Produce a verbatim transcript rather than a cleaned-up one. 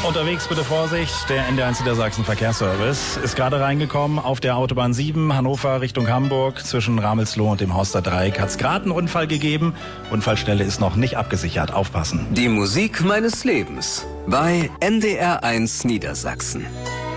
Unterwegs bitte Vorsicht, der N D eins Niedersachsen Verkehrsservice ist gerade reingekommen auf der Autobahn sieben, Hannover Richtung Hamburg. Zwischen Ramelsloh und dem Horster Dreieck hat es gerade einen Unfall gegeben. Unfallstelle ist noch nicht abgesichert, aufpassen. Die Musik meines Lebens bei N D R eins Niedersachsen.